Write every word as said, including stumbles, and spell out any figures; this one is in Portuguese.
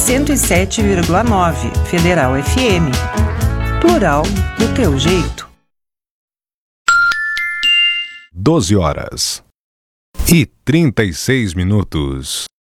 cento e sete vírgula nove Federal F M. Plural do teu jeito. doze horas e trinta e seis minutos.